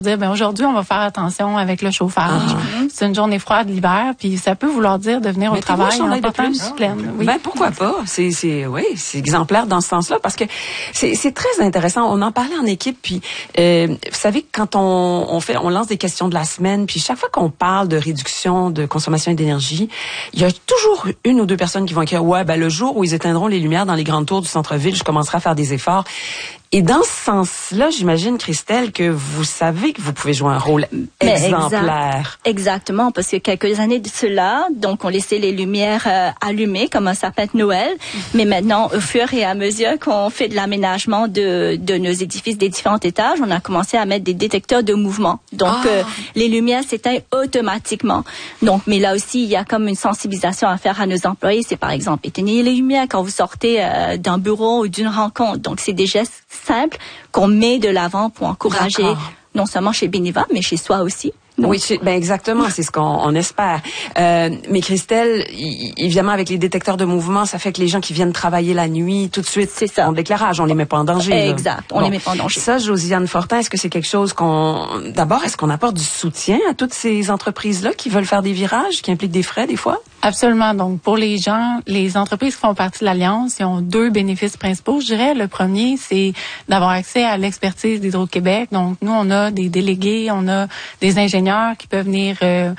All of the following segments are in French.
Dire, ben aujourd'hui, on va faire attention avec le chauffage. C'est une journée froide l'hiver, puis ça peut vouloir dire de venir au travail en portant une discipline. Oui. Ben pourquoi pas? C'est exemplaire dans ce sens-là, parce que c'est très intéressant. On en parlait en équipe, puis vous savez, quand on lance des questions de la semaine, puis chaque fois qu'on parle de réduction de consommation d'énergie, il y a toujours une ou deux personnes qui vont écrire, ouais, ben le jour où ils éteindront les lumières dans les grandes tours du centre-ville, je commencerai à faire des efforts. Et dans ce sens-là, j'imagine, Christelle, que vous savez que vous pouvez jouer un rôle exemplaire. Exactement, parce que quelques années de cela, donc on laissait les lumières allumées comme un sapin de Noël, mais maintenant, au fur et à mesure qu'on fait de l'aménagement de nos édifices des différents étages, on a commencé à mettre des détecteurs de mouvement. Donc, les lumières s'éteignent automatiquement. Donc, mais là aussi, il y a comme une sensibilisation à faire à nos employés. C'est par exemple, éteignez les lumières quand vous sortez d'un bureau ou d'une rencontre. Donc, c'est des gestes simple qu'on met de l'avant pour encourager non seulement chez Beneva, mais chez soi aussi. Donc, oui, ben exactement, c'est ce qu'on espère. Mais Christelle, évidemment, avec les détecteurs de mouvement, ça fait que les gens qui viennent travailler la nuit, tout de suite, ont de l'éclairage, on les met pas en danger. Exact, on les met pas en danger. Ça, Josiane Fortin, est-ce que c'est quelque chose d'abord, est-ce qu'on apporte du soutien à toutes ces entreprises-là qui veulent faire des virages, qui impliquent des frais des fois? Absolument. Donc, pour les gens, les entreprises qui font partie de l'Alliance, ils ont deux bénéfices principaux. Je dirais, le premier, c'est d'avoir accès à l'expertise d'Hydro-Québec. Donc, nous, on a des délégués, on a des ingénieurs qui peuvent venir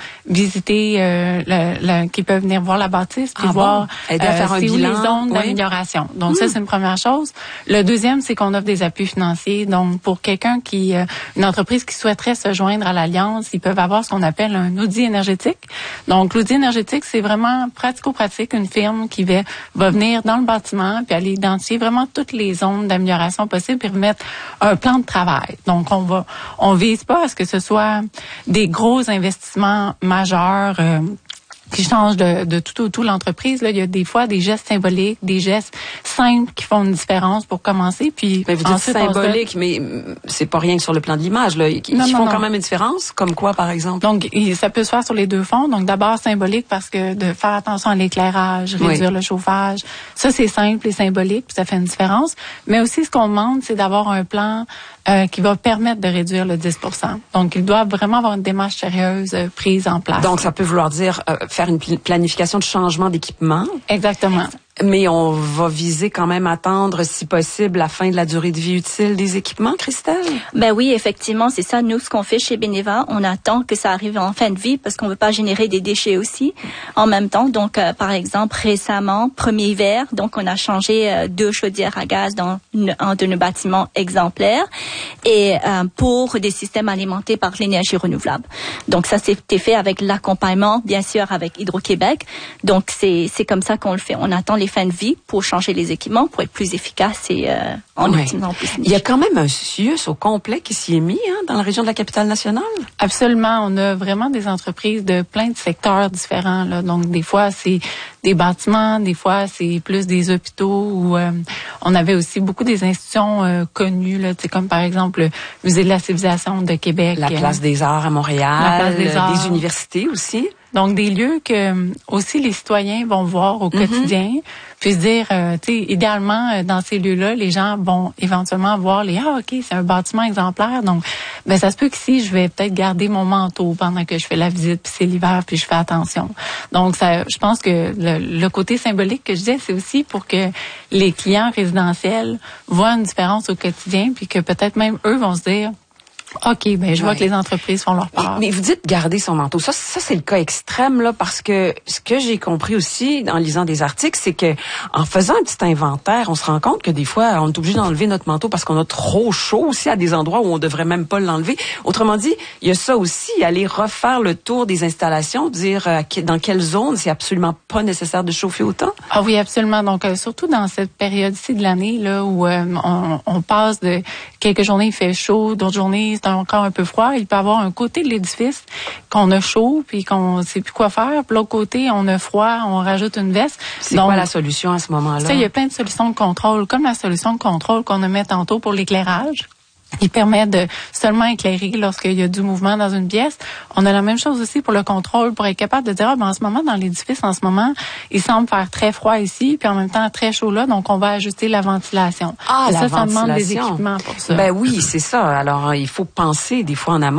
visiter, qui peuvent venir voir la bâtisse, puis voir aider à faire un bilan, les zones d'amélioration. Donc, ça, c'est une première chose. Le deuxième, c'est qu'on offre des appuis financiers. Donc, pour quelqu'un une entreprise qui souhaiterait se joindre à l'Alliance, ils peuvent avoir ce qu'on appelle un audit énergétique. Donc, l'audit énergétique, c'est vraiment pratico-pratique, une firme qui va venir dans le bâtiment puis aller identifier vraiment toutes les zones d'amélioration possibles puis remettre un plan de travail. Donc, on vise pas à ce que ce soit des gros investissements majeurs qui changent de tout l'entreprise. Là, il y a des fois des gestes symboliques, des gestes simples qui font une différence pour commencer. Puis mais vous dites symbolique, mais c'est pas rien que sur le plan de l'image. Là, qui font quand même une différence. Comme quoi, par exemple? Donc, ça peut se faire sur les deux fronts. Donc, d'abord symbolique parce que de faire attention à l'éclairage, réduire le chauffage, ça c'est simple et symbolique, puis ça fait une différence. Mais aussi, ce qu'on demande, c'est d'avoir un plan qui va permettre de réduire le 10%. Donc, il doit vraiment avoir une démarche sérieuse prise en place. Donc, ça peut vouloir dire faire une planification de changement d'équipement. Exactement. Mais on va viser quand même attendre, si possible, la fin de la durée de vie utile des équipements, Christelle? Ben oui, effectivement, c'est ça. Nous, ce qu'on fait chez Beneva, on attend que ça arrive en fin de vie parce qu'on veut pas générer des déchets aussi en même temps. Donc, par exemple, récemment, premier hiver, donc on a changé 2 chaudières à gaz dans un de nos bâtiments exemplaires et pour des systèmes alimentés par l'énergie renouvelable. Donc, ça c'était fait avec l'accompagnement, bien sûr, avec Hydro-Québec. Donc, c'est comme ça qu'on le fait. On attend les fins de vie pour changer les équipements, pour être plus efficace et en optimisant plus. Il y a quand même un CIUS au complet qui s'y est mis dans la région de la capitale nationale? Absolument. On a vraiment des entreprises de plein de secteurs différents. Là. Donc, des fois, c'est des bâtiments, des fois, c'est plus des hôpitaux. Où, on avait aussi beaucoup des institutions connues, là, comme par exemple le Musée de la civilisation de Québec. La Place des Arts à Montréal. La Place des Arts. Des universités aussi. Donc, des lieux que aussi les citoyens vont voir au quotidien, puis se dire, tu sais, idéalement, dans ces lieux-là, les gens vont éventuellement voir OK, c'est un bâtiment exemplaire, donc, ben ça se peut qu'ici, je vais peut-être garder mon manteau pendant que je fais la visite, puis c'est l'hiver, puis je fais attention. Donc, ça, je pense que le côté symbolique que je disais, c'est aussi pour que les clients résidentiels voient une différence au quotidien, puis que peut-être même eux vont se dire, OK, ben je vois que les entreprises font leur part. Mais vous dites garder son manteau. Ça c'est le cas extrême là, parce que ce que j'ai compris aussi en lisant des articles, c'est que en faisant un petit inventaire, on se rend compte que des fois on est obligé d'enlever notre manteau parce qu'on a trop chaud aussi à des endroits où on devrait même pas l'enlever. Autrement dit, il y a ça aussi, aller refaire le tour des installations, dire dans quelle zone c'est absolument pas nécessaire de chauffer autant. Ah oui, absolument. Donc surtout dans cette période-ci de l'année là où on passe de quelques journées il fait chaud, d'autres journées c'est encore un peu froid. Il peut y avoir un côté de l'édifice qu'on a chaud puis qu'on sait plus quoi faire. Puis l'autre côté, on a froid, on rajoute une veste. C'est quoi la solution à ce moment-là? Il y a plein de solutions de contrôle, comme la solution de contrôle qu'on a mis tantôt pour l'éclairage. Il permet de seulement éclairer lorsqu'il y a du mouvement dans une pièce. On a la même chose aussi pour le contrôle, pour être capable de dire, en ce moment, dans l'édifice, en ce moment, il semble faire très froid ici, puis en même temps très chaud là, donc on va ajuster la ventilation. Ah, ça demande des équipements pour ça. Ben oui, c'est ça. Alors, il faut penser des fois en amont.